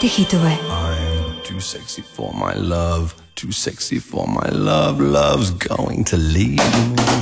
ty hitové. I'm too sexy for my love, too sexy for my love, love's going to leave me.